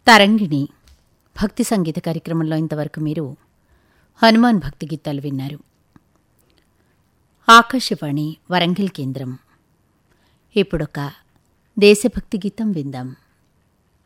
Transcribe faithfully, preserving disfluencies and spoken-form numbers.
తరంగిణి భక్తి సంగీత కార్యక్రమంలో ఇంతవరకు మీరు హనుమాన్ భక్తి గీతాలు విన్నారు. ఆకాశవాణి వరంగల్ కేంద్రం. ఇప్పుడొక దేశభక్తి గీతం విందాం.